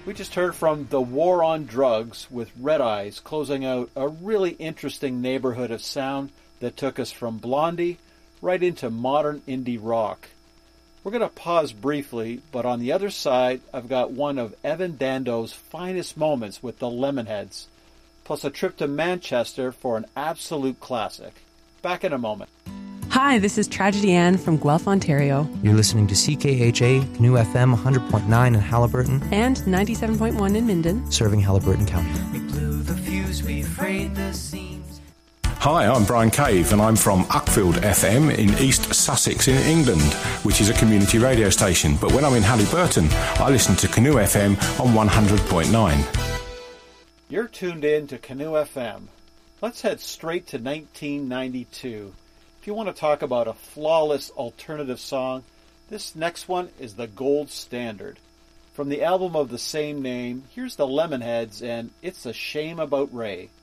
We just heard from The War on Drugs with Red Eyes, closing out a really interesting neighborhood of sound that took us from Blondie right into modern indie rock. We're going to pause briefly, but on the other side, I've got one of Evan Dando's finest moments with the Lemonheads, plus a trip to Manchester for an absolute classic. Back in a moment. Hi, this is Tragedy Ann from Guelph, Ontario. You're listening to CKHA, New FM 100.9 in Haliburton. And 97.1 in Minden. Serving Haliburton County. We blew the fuse, we frayed the seams. Hi, I'm Brian Cave and I'm from Uckfield FM in East Sussex in England, which is a community radio station. But when I'm in Haliburton, I listen to Canoe FM on 100.9. You're tuned in to Canoe FM. Let's head straight to 1992. If you want to talk about a flawless alternative song, this next one is the gold standard. From the album of the same name, here's the Lemonheads and It's a Shame About Ray.